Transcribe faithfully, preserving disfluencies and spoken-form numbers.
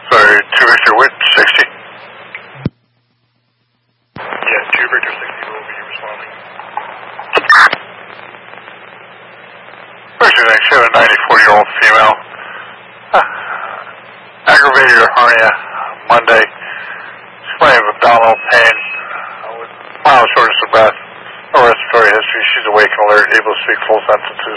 Sorry, two Victor Witt, sixty. Yeah, two Victor sixty will be responding. Victor ninety-seven, ninety-four-year-old female. Uh, aggravated hernia Monday. Complaining of abdominal pain uh, with mild shortness of breath. No respiratory history. She's awake and alert, able to speak full sentences.